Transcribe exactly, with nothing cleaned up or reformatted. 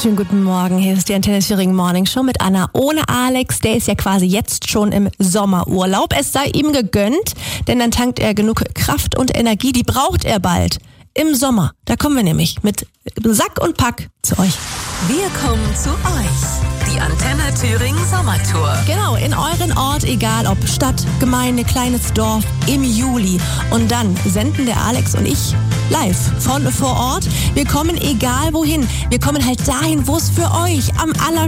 Schönen guten Morgen, hier ist die Antenne Thüringen Morning Show mit Anna ohne Alex. Der ist ja quasi jetzt schon im Sommerurlaub. Es sei ihm gegönnt, denn dann tankt er genug Kraft und Energie, die braucht er bald. Im Sommer, da kommen wir nämlich mit Sack und Pack zu euch. Wir kommen zu euch. Die Antenne Thüringen Sommertour. Genau, in euren Ort, egal ob Stadt, Gemeinde, kleines Dorf, im Juli. Und dann senden der Alex und ich live von vor Ort. Wir kommen egal wohin. Wir kommen halt dahin, wo es für euch am aller